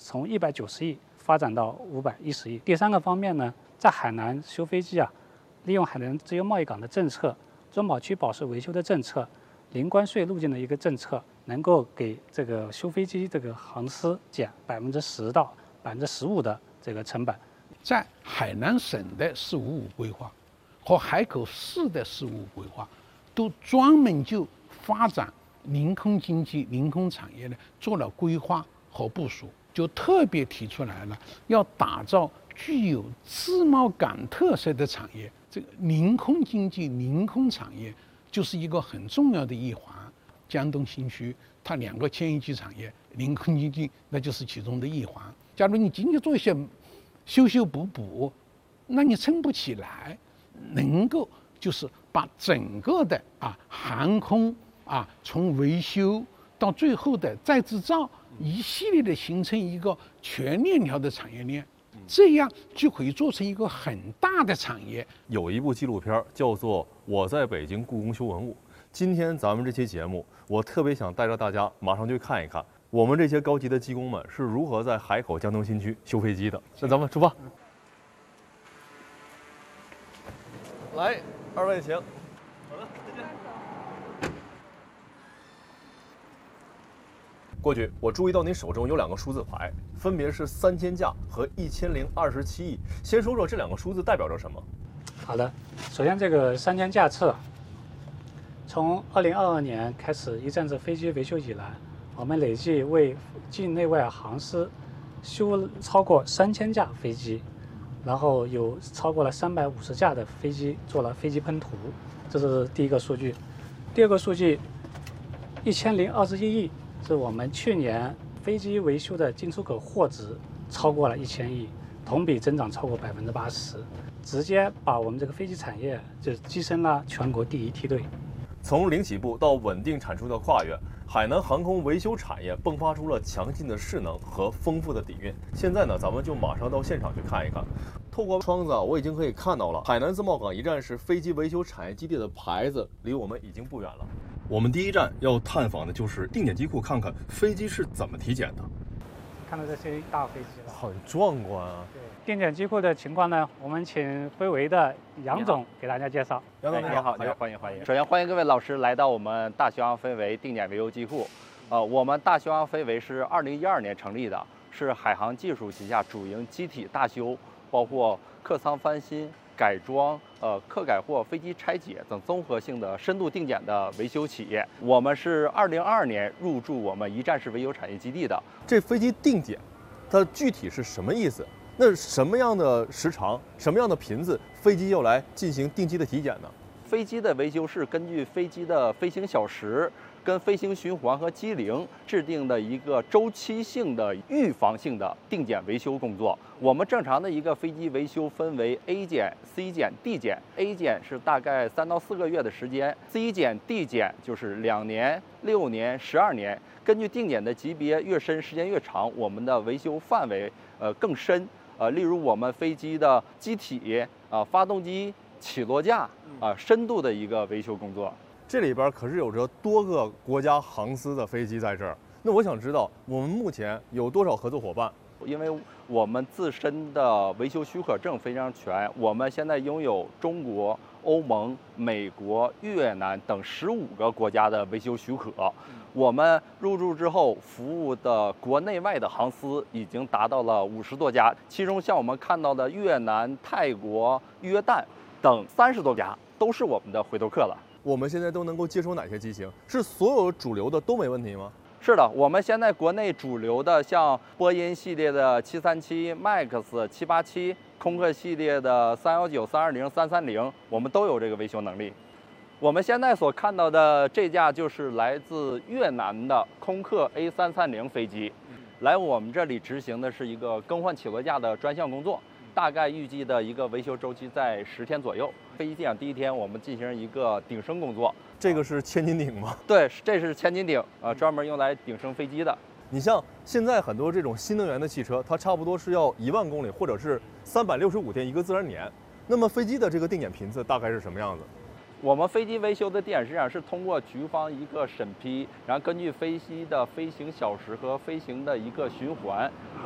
从190亿发展到510亿。第三个方面呢，在海南修飞机啊，利用海南自由贸易港的政策、中保区保税维修的政策、零关税路径的一个政策，能够给这个修飞机这个航司减10%到15%的这个成本。 在海南省的“十五五”规划和海口市的“十五五”规划，都专门就发展临空经济、临空产业呢做了规划和部署，就特别提出来了，要打造具有自贸港特色的产业。这个临空经济、临空产业就是一个很重要的一环。江东新区它2个迁移机产业，临空经济那就是其中的一环。假如你仅仅做一些修修补补，那你撑不起来。能够就是把整个的航空从维修到最后的再制造一系列的形成一个全链条的产业链，这样就可以做成一个很大的产业。 有一部纪录片叫做《我在北京故宫修文物》。今天咱们这期节目，我特别想带着大家马上去看一看，我们这些高级的技工们是如何在海口江东新区修飞机的。那咱们出发。来，2位请。好的，再见。过去我注意到您手中有2个数字牌，分别是3000架和1027亿。先说说这2个数字代表着什么？ 好的，首先这个3000架次，从2022年开始一站式飞机维修以来，我们累计为境内外航司修超过3000架飞机。然后有超过了350架的飞机做了飞机喷涂，这是第一个数据。第二个数据，1021亿是我们去年飞机维修的进出口货值超过了1000亿，同比增长超过80%，直接把我们这个飞机产业就跻身了全国第1梯队。 从零起步到稳定产出的跨越，海南航空维修产业迸发出了强劲的势能和丰富的底蕴。现在呢，咱们就马上到现场去看一看。透过窗子我已经可以看到了海南自贸港一站式飞机维修产业基地的牌子，离我们已经不远了。我们第一站要探访的就是定检机库，看看飞机是怎么体检的。 看到这些大飞机了， 很壮观啊！ 对，定检机库的情况呢，我们请飞维的杨总给大家介绍。 杨总， 你好，欢迎。首先欢迎各位老师来到我们大兴安飞维定检维修机库。我们大兴安飞维是2012年成立的，是海航技术旗下主营机体大修，包括客舱翻新、改装、客改货、飞机拆解等综合性的深度定检的维修企业。我们是2022年入驻我们一站式维修产业基地的。 这飞机定检，它具体是什么意思？那什么样的时长、什么样的频次，飞机要来进行定期的体检呢？ 飞机的维修是根据飞机的飞行小时跟飞行循环和机龄制定的一个周期性的预防性的定检维修工作。我们正常的一个飞机维修分为 A 检、C 检、D 检。A 检是大概3到4个月的时间 ，C 检、D 检就是2年、6年、12年。根据定检的级别越深，时间越长，我们的维修范围更深。例如我们飞机的机体发动机、起落架深度的一个维修工作。 这里边可是有着多个国家航司的飞机在这儿。那我想知道，我们目前有多少合作伙伴？ 因为我们自身的维修许可证非常全，我们现在拥有中国、欧盟、美国、越南等15个国家的维修许可。我们入驻之后服务的国内外的航司已经达到了50多家，其中像我们看到的越南、泰国、约旦等30多家都是我们的回头客了。 我们现在都能够接收哪些机型？是所有主流的都没问题吗？ 是的，我们现在国内主流的像波音系列的737、MAX、787，空客系列的319、320、330，我们都有这个维修能力。我们现在所看到的这架就是来自越南的空客 A330飞机，来我们这里执行的是一个更换起落架的专项工作，大概预计的一个维修周期在10天左右。飞机进港第1天，我们进行一个顶升工作。 这个是千斤顶吗？ 对，这是千斤顶，专门用来顶升飞机的。 你像现在很多这种新能源的汽车，它差不多是要1万公里，或者是365天一个自然年。那么飞机的这个定检频次大概是什么样子？ 我们飞机维修的定检实际上是通过局方一个审批，然后根据飞机的飞行小时和飞行的一个循环